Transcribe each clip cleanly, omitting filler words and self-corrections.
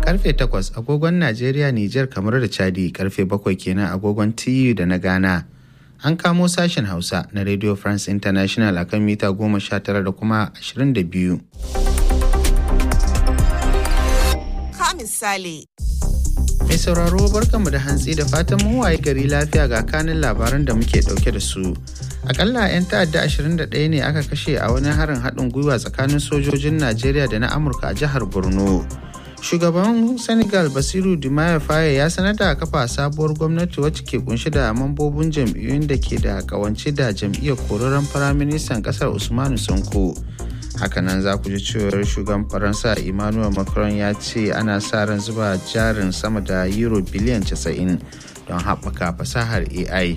Karfe 8 agogon Najeriya, Nijar, kamar da Chadi, karfe 7 kenan agogon TU da na Ghana. An kamo sashen Hausa na Radio France International akan mita 19 da kuma 22. Ka misali. Mai sauraro barkanmu da hantsi da fatan mun waye gari lafiya ga kanin labaran da muke dauke da su. Akalla 'yan ta'adda 21 ne aka kashe a wani harin haɗin gwiwa tsakanin sojojin Najeriya da na Amurka a jihar Borno. Shugaban Senegal Bassirou Diomaye Faye ya sanar da kafa sabuwar gwamnati wacce ke kunshi da mambobin jam'iyyun da ke da kawance da jam'iyyar korarren firaministan kasar Usmanu Sonko. Hakanan za ku ji cewar shugaban Faransa Emmanuel Macron ya ce ana sa ran zuba jarin sama da euro biliyan 90 don haɓaka fasahar AI.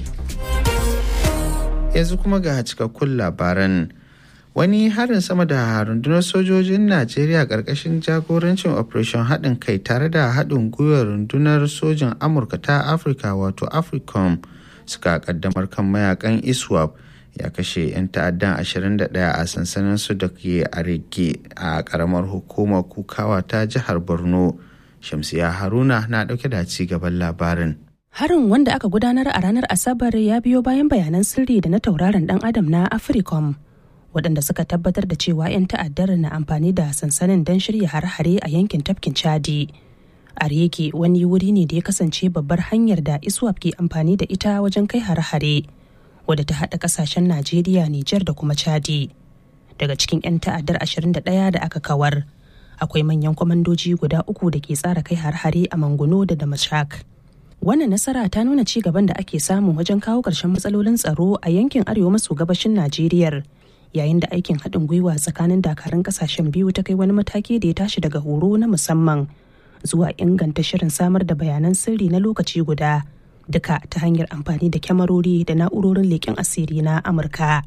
Yanzu kuma ga cikakkun labaran. Wani harin sama da rundunar sojojin Najeriya ƙarƙashin jagorancin Operation haɗin kai tare da haɗin gwiwar rundunar sojin Amurka ta Afirka wato AFRICOM suka ƙaddamar kan mayakan ISWAP ya kashe 'yan ta'addan 21 a sansanin su da ke a Rege a ƙaramar hukumar Kukawa ta jihar Borno. Shamsiya Haruna na ɗauke da ci gaban labarin. Harin wanda aka gudanar a ranar Asabar ya biyo bayan bayanan sirri da na tauraron ɗan adam na AFRICOM. Waɗanda suka tabbatar da cewa 'yan ta'addar na amfani da sansanin don shirya hare-hare a yankin tafkin Chadi. Arege wani wuri ne da ya kasance babbar hanyar da ISWAP ke amfani da ita wajen kai hare-hare, wadda ta haɗa ƙasashen Najeriya, Nijar da kuma Chadi. Daga cikin 'yan ta'addar 21 da aka kawar, akwai manyan kwamandoji guda 3 da ke tsara kai hare-hare a Manguno da Damashak. Wannan nasara ta nuna ci gaban da ake samu wajen kawo ƙarshen matsalolin tsaro a yankin arewa maso gabashin Najeriya. Yayin da aikin haɗin gwiwa tsakanin dakarun ƙasashen biyu ta kai wani mataki da ya tashi daga horo na musamman zuwa inganta shirin samar da bayanan sirri na lokaci guda, duka ta hanyar amfani da kyamarori da na'urorin leƙen asiri na Amurka.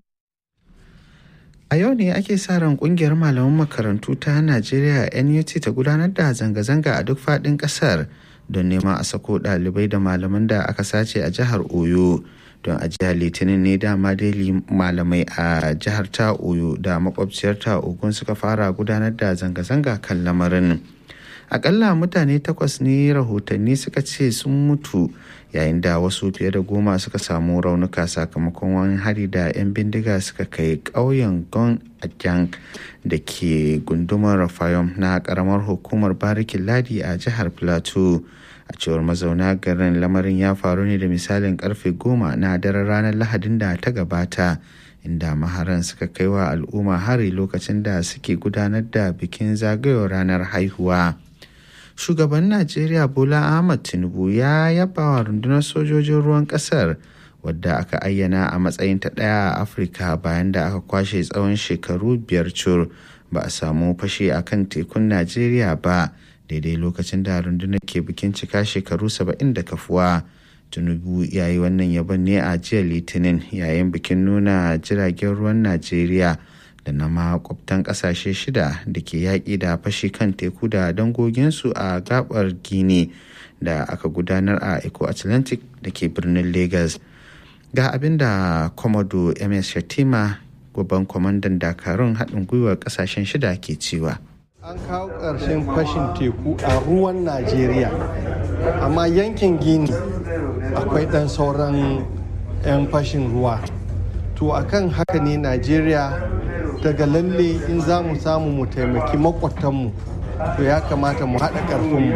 A yau ne ake sa ran ƙungiyar malaman makarantu ta Najeriya NUT ta gudanar da zanga-zanga a duk faɗin ƙasar don neman a sako ɗalibai da malaman da aka sace a jihar Oyo. Don a jihar Litinin ne dama dai malamai a jihar ta Oyo da makwabciyar ta Ogun suka fara gudanar da zanga-zanga kan lamarin. Akalla mutane 8 ne rahotanni suka ce sun mutu yayin da wasu fiye da 10 suka samu raunuka sakamakon wani hari da 'yan bindiga suka kai ƙauyen Gon Ajang da ke gundumar Rafayom na ƙaramar hukumar Barikin Ladi a jihar Plateau. A cewar mazauna garin, lamarin ya faru ne da misalin karfe 10 na daren ranar Lahadin da ta gabata, inda maharan suka kai wa al'umma hari lokacin da suke gudanar da bikin zagayowar ranar haihuwa. Shugaban Najeriya Bola Ahmed Tinubu ya yaba wa rundunar sojojin ruwan kasar wadda aka ayyana a matsayin ta ɗaya a Afirka bayan da aka kwashe tsawon shekaru 5 cur ba a samu fashe a kan tekun Najeriya ba. Daidai lokacin da rundunar ke bikin cika shekaru 70 da kafuwa. Tinubu ya yi wannan yabon ne a jiya Litinin yayin bikin nuna jiragen ruwan Najeriya da na makwabtan ƙasashe 6 da ke yaƙi da fashi kan teku da dangoginsu a gabar Gini da aka gudanar a Eco Atlantic da ke birnin Lagos. Ga abin da Komodo MS Shatima, babban kwamandan dakarun haɗin gwiwar ƙasashen 6 ke cewa. An kawo ƙarshen fashin teku a ruwan Najeriya, amma yankin Gini akwai ɗan sauran 'yan fashin ruwa. To akan haka ne Najeriya daga lalle in za mu samu mu taimaki makwatanmu, to ya kamata mu haɗa ƙarfinmu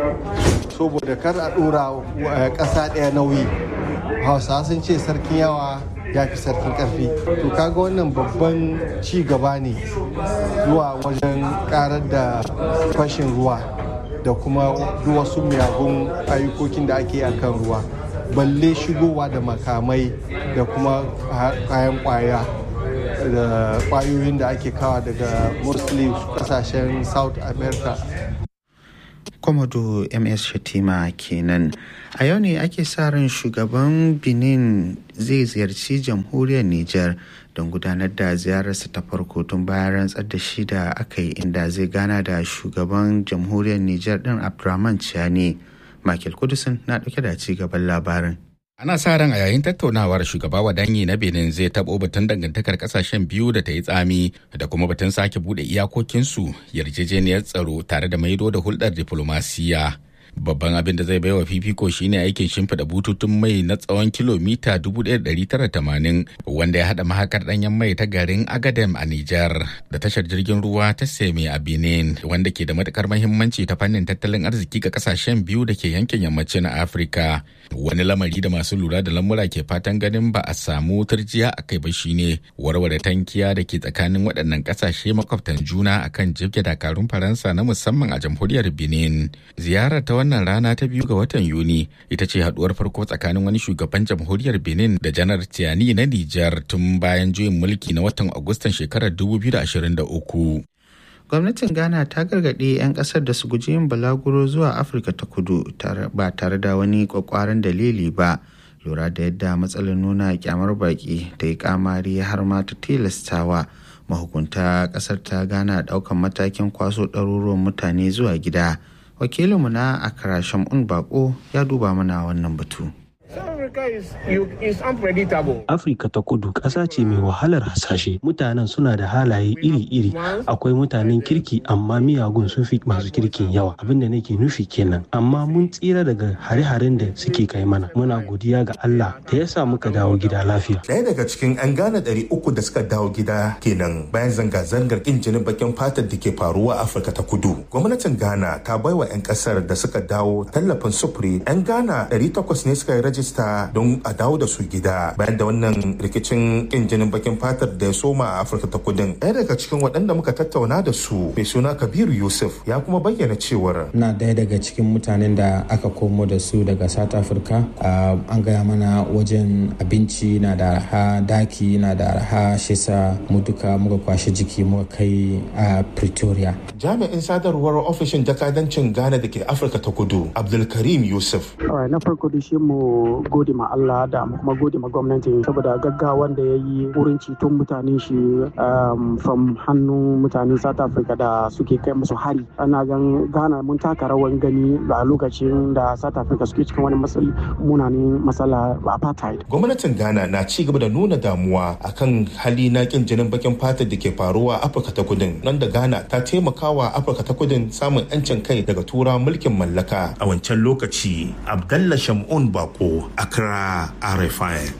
saboda kar a ɗora ƙasa ɗaya nauyi. Hausawa sun ce sarkin yawa ya fi sarkin karfi. To kaga wannan babban ci gaba ne zuwa wajen karar da fashin ruwa da kuma duk wasu miyagun ayyukokin da ake a kan ruwa, balle shigowa da makamai da kuma kayan kwaya da kwayoyin da ake kawa daga mostly kasashen South America. Komodo MS Shatima kenan. A yau ne ake sa ran shugaban Benin zai ziyarci jamhuriyar Nijar don gudanar da ziyararsa ta farko tun bayan rantsar da shi da aka yi, inda zai gana da shugaban jamhuriyar Nijar din Abdurrahman Chiani. Michael Kudusin na dauke da ci gaban labarin. Ana sa ran a yayin tattaunawar shugaba Wadanyi na Benin zai taɓo batun dangantakar ƙasashen biyu da ta yi tsami da kuma batun sake buɗe iyakokinsu, yarjejeniyar tsaro tare da maido da hulɗar diflomasiyya. Babban abin da zai baiwa fifiko shine aikin shimfiɗa bututun mai na tsawon kilomita 1,980 wanda ya haɗa mahakar ɗanyen mai ta garin Agadem a Nijar da tashar jirgin ruwa ta Seme a Benin, wanda ke da matukar mahimmanci ta fannin tattalin arziki ga kasashen biyu da ke yankin yammacin Afirka. Wani lamari da masu lura da lamura ke fatan ganin ba a samu turjiya a kai ba shine warware tankiya da ke tsakanin waɗannan ƙasashe makwabtan juna akan jibge dakarun Faransa na musamman a jamhuriyar Benin. Ziyarar ta wannan rana ta 2 ga watan Yuni ita ce haduwar farko tsakanin wani shugaban jamhuriyar Benin da janar Tiani na Nijar tun bayan juyin mulki na watan Agustan shekarar 2023. Gwamnatin Ghana ta gargaɗi 'yan ƙasar da su guji yin balaguro zuwa Afirka ta kudu ba tare da wani kwakwaran dalili ba, lura da yadda matsalar nuna kyamar baki ta yi kamari har ma ta tilastawa mahukunta ƙasar ta Ghana ɗaukan matakin kwaso ɗaruruwan mutane zuwa gida. Wakilinmu na Accra Shamun Bako ya duba mana wannan batu. Afirka ta kudu ƙasa ce mai wahalar hasashe. Mutanen suna da halaye iri-iri. Akwai mutanen kirki amma miyagun sun fi masu kirkin yawa. Abin da nake nufi kenan. Amma mun tsira daga hare-haren da suke kai mana. Muna godiya ga Allah da ya sa muka dawo gida lafiya. Ɗaya daga cikin 'yan Ghana 300 da suka dawo gida kenan bayan zanga-zangar ƙin jinin bakin fatar da ke faruwa a Afirka ta kudu. Gwamnatin Ghana ta baiwa 'yan ƙasar da suka dawo tallafin sufuri. 'Yan Ghana 800 ne suka yi rajista don a dawo da su gida bayan da wannan rikicin kin jinin bakin fatar da ya soma a Afirka ta kudin. Ɗaya daga cikin waɗanda muka tattauna da su mai suna Kabiru Yusuf ya kuma bayyana cewar na ɗaya daga cikin mutanen da aka komo da su daga South Africa. An gaya mana wajen abinci na da arha, daki na da arha, shi sa mu duka muka kwashe jiki muka kai a Pretoria. Jami'in sadarwar ofishin jakadancin Ghana da ke Afirka ta kudu Abdulkarim Yusuf. Na farko da shi mu gode ma Allah da kuma gode ma gwamnati saboda gaggawan da ya yi wurin ceton mutane shi from hannun mutane South Africa da suke kai musu hari. Ana gan Ghana mun taka rawan gani a lokacin da South Africa suke cikin wani munanin matsala apartheid. Gwamnatin Ghana na ci gaba da nuna damuwa akan hali na kin jinin bakin fatar da ke faruwa a Afirka ta Kudin, nan da Ghana ta taimakawa Afirka ta Kudin samun 'yancin kai daga tura mulkin mallaka a wancan lokaci. Abdallah Shamun Bako, Accra, RFI.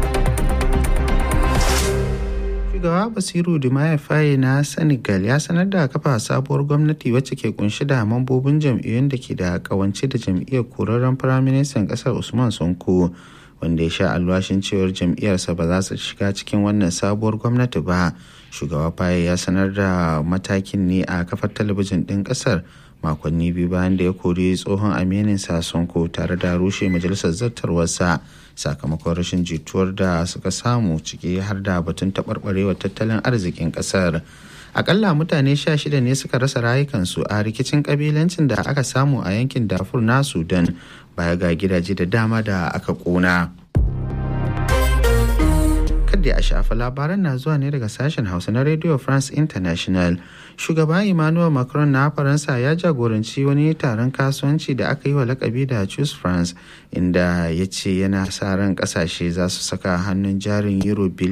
Shugaba Basiru Diomaye Faye na Senegal ya sanar da kafa sabuwar gwamnati wacce ke kunshi da mambobin jam'iyyun da ke da kawance da jam'iyyar korarren firaministan kasar Usman Sonko, wanda ya sha alwashin cewar jam'iyyarsa ba za su shiga cikin wannan sabuwar gwamnati ba. Shugaba Faye ya sanar da matakin ne a kafar talabijin ɗin ƙasar makonni biyu bayan da ya kori tsohon aminin sa Sonko tare da rushe majalisar zartarwarsa sakamakon rashin jituwar da suka samu, ciki har da batun taɓarɓarewar tattalin arzikin ƙasar. Akalla mutane 16 ne suka rasa rayukansu a rikicin ƙabilancin da aka samu a yankin Darfur na Sudan, baya ga gidaje da dama da aka ƙona. Kadda a shafa labaran na zuwa ne daga sashen Hausa na Radio France International. Shugaba Emmanuel Macron na Faransa ya jagoranci wani taron kasuwanci da aka yi wa lakabi da Choose France, inda ya ce yana sa ran kasashe za su saka hannun jarin euro biliyan